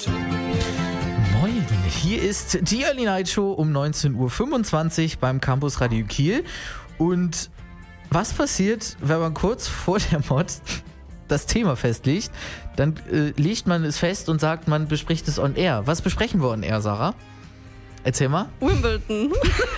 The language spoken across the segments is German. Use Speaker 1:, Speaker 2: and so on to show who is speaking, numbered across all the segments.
Speaker 1: Moin, hier ist die Early Night Show um 19.25 Uhr beim Campus Radio Kiel. Und was passiert, wenn man kurz vor der Mod das Thema festlegt? Dann legt man es fest und sagt, man bespricht es on air. Was besprechen wir on air, Sarah? Erzähl mal.
Speaker 2: Wimbledon.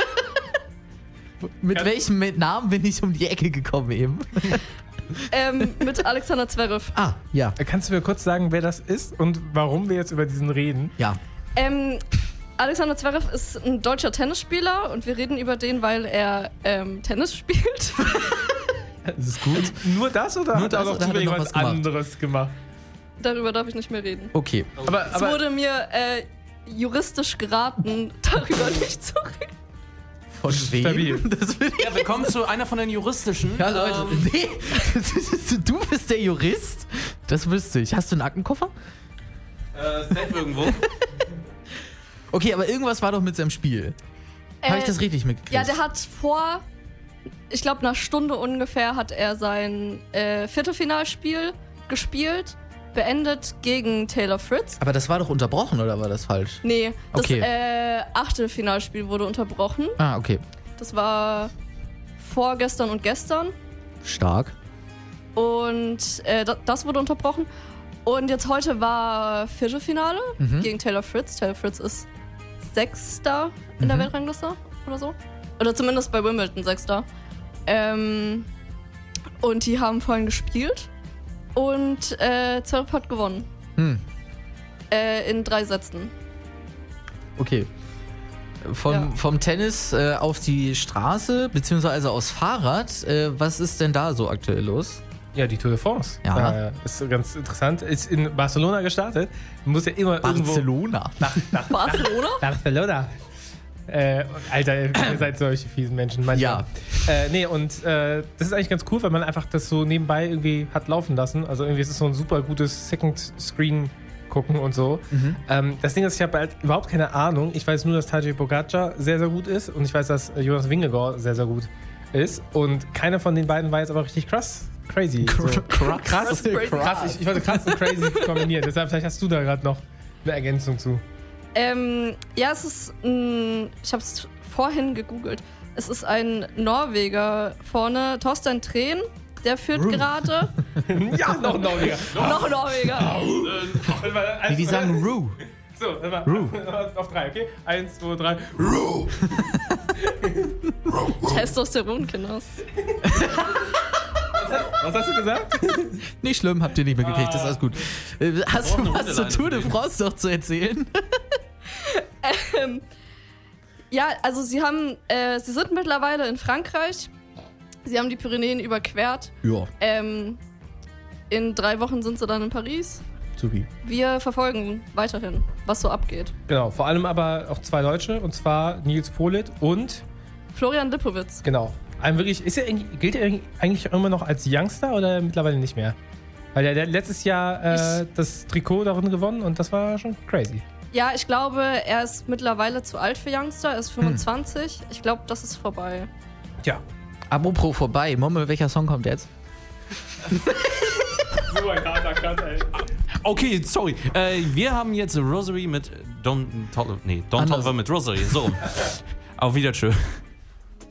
Speaker 1: Mit welchem Namen bin ich um die Ecke gekommen eben?
Speaker 2: Mit Alexander Zverev.
Speaker 1: Ah, ja.
Speaker 3: Kannst du mir kurz sagen, wer das ist und warum wir jetzt über diesen reden?
Speaker 1: Ja.
Speaker 2: Alexander Zverev ist ein deutscher Tennisspieler und wir reden über den, weil er Tennis spielt.
Speaker 1: Das ist gut.
Speaker 3: Nur das oder
Speaker 1: Nur
Speaker 3: hat er
Speaker 1: das
Speaker 3: auch noch
Speaker 1: oder hat er
Speaker 3: zufällig
Speaker 1: noch
Speaker 3: was
Speaker 1: was gemacht?
Speaker 3: anderes gemacht?
Speaker 2: Darüber darf ich nicht mehr reden.
Speaker 1: Okay.
Speaker 2: Es wurde mir juristisch geraten, darüber nicht zu reden.
Speaker 1: Von wem?
Speaker 3: Stabil.
Speaker 1: Das will ich
Speaker 4: Ja, willkommen zu einer von den juristischen.
Speaker 1: Ja, Leute, nee, du bist der Jurist? Das wüsste ich. Hast du einen Aktenkoffer?
Speaker 4: Safe irgendwo.
Speaker 1: Okay, aber irgendwas war doch mit seinem Spiel. Habe ich das richtig mitgekriegt?
Speaker 2: Ja, der hat vor, ich glaube, einer Stunde ungefähr hat er sein Viertelfinalspiel gespielt, beendet gegen Taylor Fritz.
Speaker 1: Aber das war doch unterbrochen, oder war das falsch?
Speaker 2: Nee, das
Speaker 1: Okay.
Speaker 2: Achtelfinalspiel wurde unterbrochen.
Speaker 1: Ah, okay.
Speaker 2: Das war vorgestern und gestern.
Speaker 1: Stark.
Speaker 2: Und das wurde unterbrochen. Und jetzt heute war Viertelfinale gegen Taylor Fritz. Taylor Fritz ist Sechster in der Weltrangliste oder so. Oder zumindest bei Wimbledon Sechster. Und die haben vorhin gespielt. Und Zverev hat gewonnen. In 3 Sätzen.
Speaker 1: Okay. Vom Tennis auf die Straße, beziehungsweise aufs Fahrrad. Was ist denn da so aktuell los?
Speaker 3: Ja, die Tour de France.
Speaker 1: Ja.
Speaker 3: Ist ganz interessant. Ist in Barcelona gestartet. Man muss ja immer
Speaker 1: Barcelona.
Speaker 3: irgendwo...
Speaker 2: Barcelona?
Speaker 3: Barcelona. Alter, ihr seid solche fiesen Menschen manchmal.
Speaker 1: Ja.
Speaker 3: Das ist eigentlich ganz cool, weil man einfach das so nebenbei irgendwie hat laufen lassen. Also irgendwie ist es so ein super gutes Second-Screen gucken und so. Das Ding ist, ich habe halt überhaupt keine Ahnung. Ich weiß nur, dass Tadej Pogacar sehr, sehr gut ist und ich weiß, dass Jonas Vingegaard sehr, sehr gut ist. Und keiner von den beiden war jetzt aber richtig crazy. Krass. Ich wollte krass und crazy kombinieren. Deshalb vielleicht hast du da gerade noch eine Ergänzung zu.
Speaker 2: Ja, es ist ich habe es vorhin gegoogelt. Es ist ein Norweger vorne, Torstein Thren, der führt gerade.
Speaker 3: Ja, noch Norweger.
Speaker 2: Noch Norweger.
Speaker 1: Wie die sagen Roo.
Speaker 3: So, auf 3, okay? 1, 2, 3. Roo!
Speaker 2: Testosteron-Kinders.
Speaker 3: Was hast du gesagt?
Speaker 1: Nicht schlimm, habt ihr nicht mehr gekriegt, das ist alles gut. Hast du was zur Tour de France noch zu erzählen?
Speaker 2: Ja, also sie sind mittlerweile in Frankreich. Sie haben die Pyrenäen überquert.
Speaker 1: Ja,
Speaker 2: In 3 Wochen sind sie dann in Paris.
Speaker 1: supi.
Speaker 2: Wir verfolgen weiterhin, was so abgeht.
Speaker 3: Genau, vor allem aber auch 2 Deutsche, und zwar Nils Politt und,
Speaker 2: Florian Lipowitz.
Speaker 3: genau, gilt er eigentlich immer noch als Youngster oder mittlerweile nicht mehr? Weil der hat letztes Jahr das Trikot darin gewonnen und das war schon crazy.
Speaker 2: Ja, ich glaube, er ist mittlerweile zu alt für Youngster. Er ist 25. Ich glaube, das ist vorbei.
Speaker 3: Tja.
Speaker 1: Apropos vorbei, Momme, welcher Song kommt jetzt?
Speaker 3: So ein harter Cut, ey.
Speaker 4: Okay, sorry. Wir haben jetzt Rosary mit Don Toliver mit Rosary. So. Auf Wiedersehen.